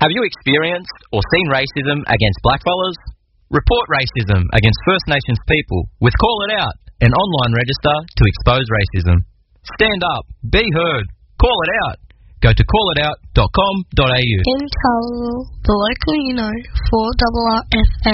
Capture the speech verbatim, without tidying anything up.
Have you experienced or seen racism against blackfellas? Report racism against First Nations people with Call It Out, an online register to expose racism. Stand up, be heard, call it out. Go to call it out dot com dot a u. In Townsville, the local you know, four R R F M.